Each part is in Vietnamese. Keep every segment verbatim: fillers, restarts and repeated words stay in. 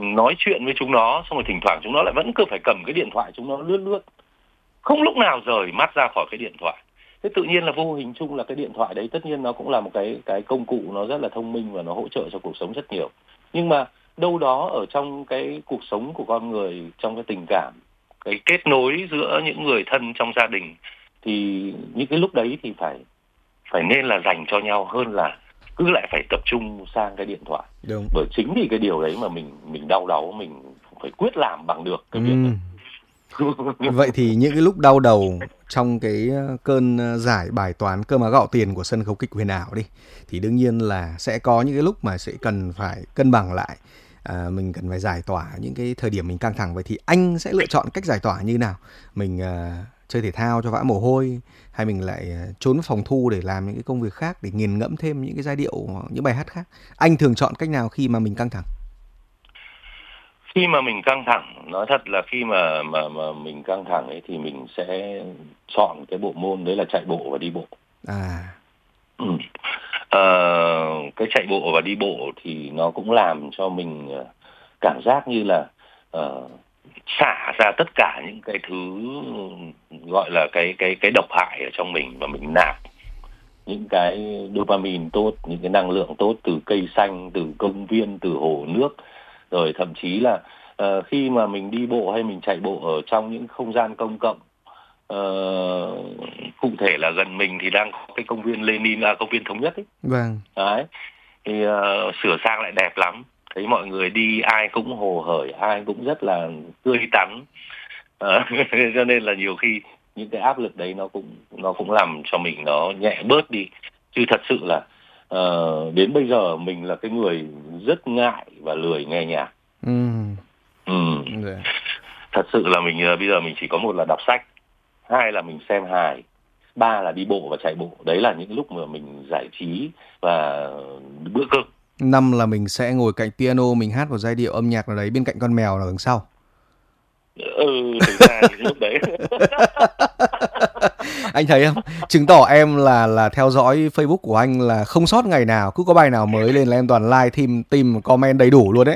nói chuyện với chúng nó, xong rồi thỉnh thoảng chúng nó lại vẫn cứ phải cầm cái điện thoại, chúng nó lướt lướt, không lúc nào rời mắt ra khỏi cái điện thoại. Thế tự nhiên là vô hình chung là cái điện thoại đấy tất nhiên nó cũng là một cái cái công cụ, nó rất là thông minh và nó hỗ trợ cho cuộc sống rất nhiều. Nhưng mà đâu đó ở trong cái cuộc sống của con người, trong cái tình cảm, cái kết nối giữa những người thân trong gia đình, thì những cái lúc đấy thì phải phải nên là dành cho nhau hơn là cứ lại phải tập trung sang cái điện thoại. Đúng. Bởi chính vì cái điều đấy mà mình mình đau đáu, mình phải quyết làm bằng được cái Ừ. việc đấy. Vậy thì những cái lúc đau đầu trong cái cơn giải bài toán cơm áo gạo tiền của sân khấu kịch huyền ảo đi, thì đương nhiên là sẽ có những cái lúc mà sẽ cần phải cân bằng lại, à, mình cần phải giải tỏa những cái thời điểm mình căng thẳng. Vậy thì anh sẽ lựa chọn cách giải tỏa như nào? Mình à, chơi thể thao cho vã mồ hôi, hay mình lại trốn vào phòng thu để làm những cái công việc khác, để nghiền ngẫm thêm những cái giai điệu, những bài hát khác? Anh thường chọn cách nào khi mà mình căng thẳng? Khi mà mình căng thẳng, nói thật là khi mà mà mà mình căng thẳng ấy thì mình sẽ chọn cái bộ môn đấy là chạy bộ và đi bộ. À. Ừ. Ờ, cái chạy bộ và đi bộ thì nó cũng làm cho mình cảm giác như là uh, xả ra tất cả những cái thứ gọi là cái cái cái độc hại ở trong mình, và mình nạp những cái dopamine tốt, những cái năng lượng tốt từ cây xanh, từ công viên, từ hồ nước. Rồi thậm chí là uh, khi mà mình đi bộ hay mình chạy bộ ở trong những không gian công cộng, uh, cụ thể là gần mình thì đang có cái công viên Lenin, là công viên Thống Nhất ấy. Vâng. Đấy, thì uh, sửa sang lại đẹp lắm. Thấy mọi người đi ai cũng hồ hởi, ai cũng rất là tươi tắn. Uh, cho nên là nhiều khi những cái áp lực đấy nó cũng nó cũng làm cho mình nó nhẹ bớt đi. Chứ thật sự là uh, đến bây giờ mình là cái người rất ngại và lười nghe nhạc. Ừ. Ừ. Yeah. Thật sự là mình bây giờ mình chỉ có một là đọc sách, hai là mình xem hài, ba là đi bộ và chạy bộ. Đấy là những lúc mà mình giải trí và bữa cơm. Năm là mình sẽ ngồi cạnh piano, mình hát một giai điệu âm nhạc nào đấy bên cạnh con mèo là đằng sau. Ừ, thực ra thì lúc đấy anh thấy không, chứng tỏ em là là theo dõi Facebook của anh là không sót ngày nào, cứ có bài nào mới lên là em toàn like, team team comment đầy đủ luôn đấy.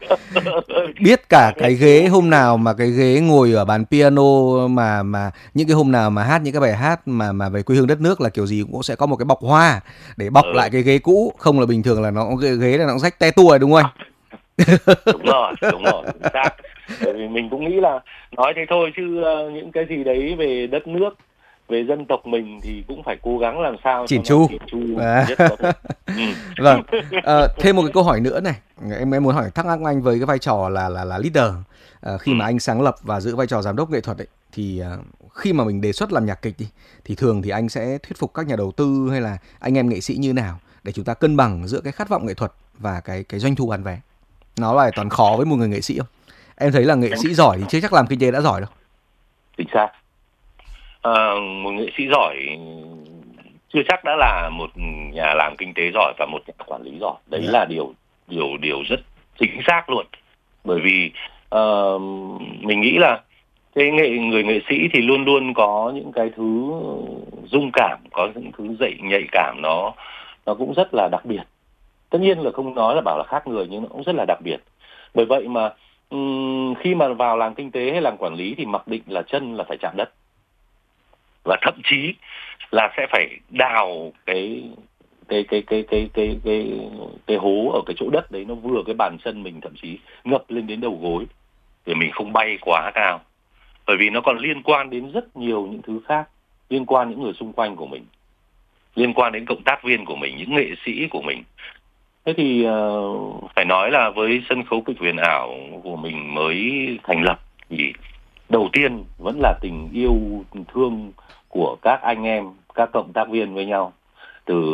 Biết cả cái ghế hôm nào mà cái ghế ngồi ở bàn piano, mà mà những cái hôm nào mà hát những cái bài hát mà mà về quê hương đất nước là kiểu gì cũng sẽ có một cái bọc hoa để bọc ừ. lại cái ghế cũ, không là bình thường là nó cái ghế là nó rách te tua, đúng không anh? Đúng rồi, đúng rồi, chính xác. Bởi vì mình cũng nghĩ là nói thế thôi, chứ uh, những cái gì đấy về đất nước, về dân tộc mình thì cũng phải cố gắng làm sao chỉn cho chu. nó chỉn chu à. Nhất có thể. Ừ. Vâng. À, thêm một cái câu hỏi nữa này, em em muốn hỏi thắc mắc anh với cái vai trò là là là leader, à, khi ừ. mà anh sáng lập và giữ vai trò giám đốc nghệ thuật ấy, thì uh, khi mà mình đề xuất làm nhạc kịch đi, thì thường thì anh sẽ thuyết phục các nhà đầu tư hay là anh em nghệ sĩ như nào để chúng ta cân bằng giữa cái khát vọng nghệ thuật và cái cái doanh thu bán vé? Nó là toàn khó với một người nghệ sĩ không? Em thấy là nghệ sĩ giỏi thì chưa chắc làm kinh tế đã giỏi đâu. Chính xác. À, một nghệ sĩ giỏi chưa chắc đã là một nhà làm kinh tế giỏi và một nhà quản lý giỏi. Đấy yeah. là điều điều điều rất chính xác luôn. Bởi vì uh, mình nghĩ là cái nghệ người nghệ sĩ thì luôn luôn có những cái thứ rung cảm, có những thứ dậy nhạy cảm, nó nó cũng rất là đặc biệt. Tất nhiên là không nói là bảo là khác người, nhưng nó cũng rất là đặc biệt. Bởi vậy mà um, khi mà vào làm kinh tế hay làm quản lý thì mặc định là chân là phải chạm đất, và thậm chí là sẽ phải đào cái cái cái cái cái cái cái cái hố ở cái chỗ đất đấy nó vừa cái bàn chân mình, thậm chí ngập lên đến đầu gối để mình không bay quá cao. Bởi vì nó còn liên quan đến rất nhiều những thứ khác, liên quan đến những người xung quanh của mình, liên quan đến cộng tác viên của mình, những nghệ sĩ của mình. Thế thì uh, phải nói là với sân khấu kịch huyền ảo của mình mới thành lập thì đầu tiên vẫn là tình yêu thương của các anh em, các cộng tác viên với nhau. Từ